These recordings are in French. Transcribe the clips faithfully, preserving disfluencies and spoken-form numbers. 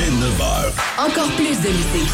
dès neuf heures. Encore plus de musique.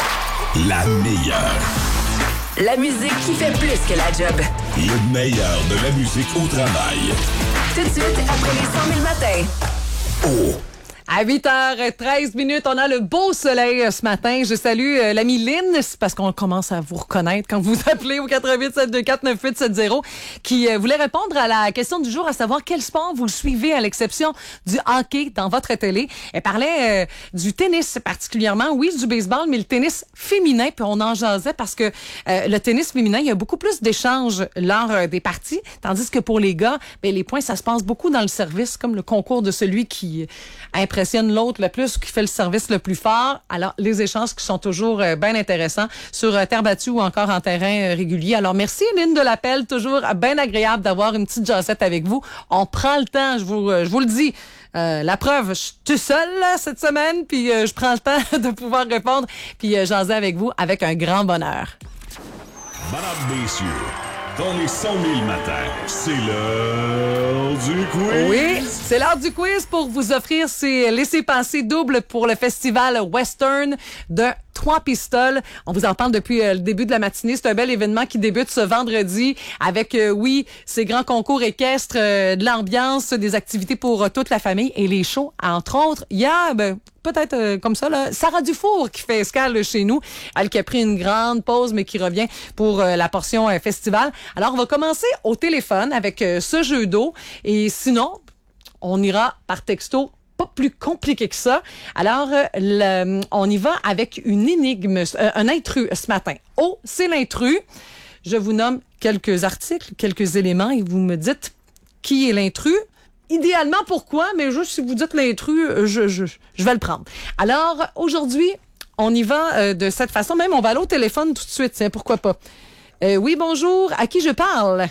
La meilleure. La musique qui fait plus que la job. Le meilleur de la musique au travail. Tout de suite, après les cent mille matins. Oh! À huit heures treize minutes, on a le beau soleil ce matin. Je salue euh, l'ami Lynn, c'est parce qu'on commence à vous reconnaître quand vous appelez au quatre huit sept deux quatre neuf huit sept zéro, qui euh, voulait répondre à la question du jour, à savoir quel sport vous suivez à l'exception du hockey dans votre télé. Elle parlait euh, du tennis particulièrement, oui, du baseball, mais le tennis féminin, puis on en jasait parce que euh, le tennis féminin, il y a beaucoup plus d'échanges lors euh, des parties, tandis que pour les gars, ben, les points, ça se passe beaucoup dans le service, comme le concours de celui qui impressionne l'autre le plus, qui fait le service le plus fort. Alors, les échanges qui sont toujours euh, bien intéressants sur euh, terre battue ou encore en terrain euh, régulier. Alors, merci Lynn de l'appel. Toujours bien agréable d'avoir une petite jassette avec vous. On prend le temps, je vous, euh, je vous le dis. Euh, la preuve, je suis tout seul là, cette semaine, puis euh, je prends le temps de pouvoir répondre, puis euh, jaser avec vous avec un grand bonheur. Madame, messieurs, dans les cent mille matins, c'est l'heure du quiz. Oui, c'est l'heure du quiz pour vous offrir ces laissez-passer doubles pour le festival Western de Trois-Pistoles. On vous en parle depuis euh, le début de la matinée. C'est un bel événement qui débute ce vendredi avec, euh, oui, ces grands concours équestres, euh, de l'ambiance, des activités pour euh, toute la famille et les shows. Entre autres, il y a, ben, peut-être euh, comme ça, là, Sarah Dufour qui fait escale chez nous. Elle qui a pris une grande pause, mais qui revient pour euh, la portion euh, festival. Alors, on va commencer au téléphone avec euh, ce jeu d'eau. Et sinon, on ira par texto. Pas plus compliqué que ça. Alors, euh, le, on y va avec une énigme, euh, un intrus ce matin. Oh, c'est l'intrus. Je vous nomme quelques articles, quelques éléments et vous me dites qui est l'intrus. Idéalement, pourquoi, mais juste si vous dites l'intrus, je, je, je vais le prendre. Alors, aujourd'hui, on y va euh, de cette façon. Même, on va aller au téléphone tout de suite, tiens, pourquoi pas. Euh, oui, bonjour. À qui je parle?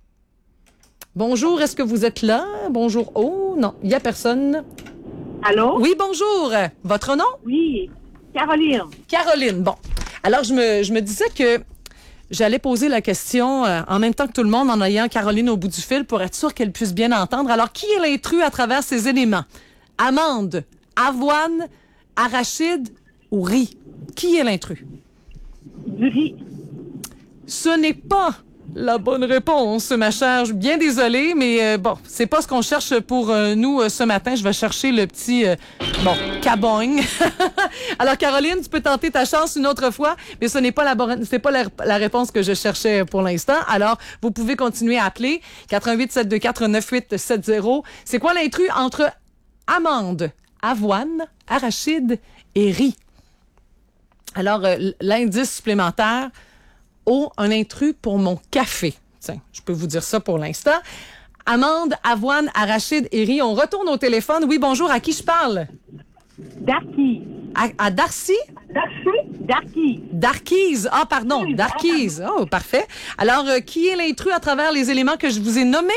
Bonjour, est-ce que vous êtes là? Bonjour. Oh, non, il n'y a personne. Allô? Oui, bonjour. Votre nom? Oui, Caroline. Caroline. Bon. Alors, je me, je me disais que j'allais poser la question euh, en même temps que tout le monde en ayant Caroline au bout du fil pour être sûre qu'elle puisse bien entendre. Alors, qui est l'intrus à travers ces éléments? Amande, avoine, arachide ou riz? Qui est l'intrus? Du riz. Ce n'est pas la bonne réponse, ma chère. Je suis bien désolée, mais euh, bon, c'est pas ce qu'on cherche pour euh, nous euh, ce matin. Je vais chercher le petit, euh, bon, cabogne. Alors, Caroline, tu peux tenter ta chance une autre fois, mais ce n'est pas la bonne, c'est pas la, la réponse que je cherchais pour l'instant. Alors, vous pouvez continuer à appeler quatre huit sept deux quatre neuf huit sept zéro. C'est quoi l'intrus entre amande, avoine, arachide et riz? Alors, euh, l'indice supplémentaire. Oh, un intrus pour mon café. Tiens, je peux vous dire ça pour l'instant. Amande, avoine, arachide et riz. On retourne au téléphone. Oui, bonjour. À qui je parle? Darky. À, à Darcy? Darcy? Darky. Darkise. Ah, pardon. Darkise. Oh, parfait. Alors, euh, qui est l'intrus à travers les éléments que je vous ai nommés?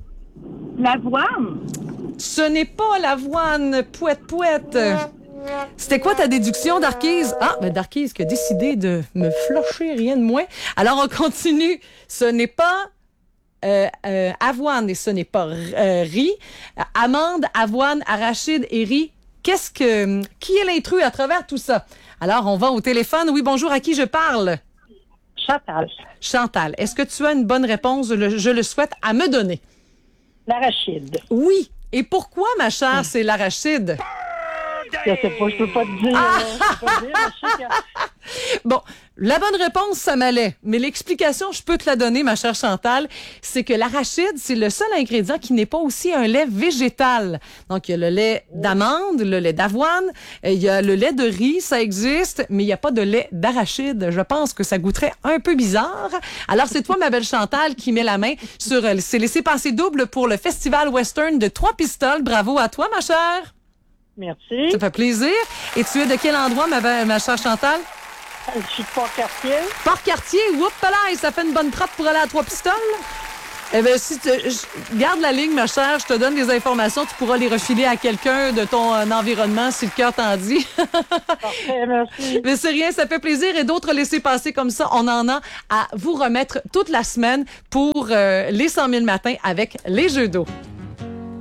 L'avoine. Ce n'est pas l'avoine. Pouette, pouette. C'était quoi ta déduction, Darkise? Ah, ben Darkise qui a décidé de me flocher, rien de moins. Alors, on continue. Ce n'est pas euh, euh, avoine et ce n'est pas euh, riz. Amande, avoine, arachide et riz. Qu'est-ce que... Qui est l'intrus à travers tout ça? Alors, on va au téléphone. Oui, bonjour, à qui je parle? Chantal. Chantal, est-ce que tu as une bonne réponse, je le, je le souhaite, à me donner? L'arachide. Oui. Et pourquoi, ma chère, c'est l'arachide? Je sais pas, je peux pas te dire. Ah! euh, je peux pas dire, mais je sais que... Bon, la bonne réponse, ça m'allait. Mais l'explication, je peux te la donner, ma chère Chantal, c'est que l'arachide, c'est le seul ingrédient qui n'est pas aussi un lait végétal. Donc, il y a le lait d'amande, le lait d'avoine, il y a le lait de riz, ça existe, mais il n'y a pas de lait d'arachide. Je pense que ça goûterait un peu bizarre. Alors, c'est toi, ma belle Chantal, qui met la main sur euh, ces laissez-passer double pour le Festival Western de Trois-Pistoles. Bravo à toi, ma chère. Merci. Ça fait plaisir. Et tu es de quel endroit, ma, ma chère Chantal? Je suis de Port-Cartier. Port-Cartier, whoop là, ça fait une bonne trappe pour aller à Trois-Pistoles. Eh bien, si tu je, garde la ligne, ma chère, je te donne des informations, tu pourras les refiler à quelqu'un de ton euh, environnement si le cœur t'en dit. Parfait, merci. Mais c'est rien, ça fait plaisir. Et d'autres laissez-passer comme ça, on en a à vous remettre toute la semaine pour euh, les cent mille matins avec les jeux d'eau.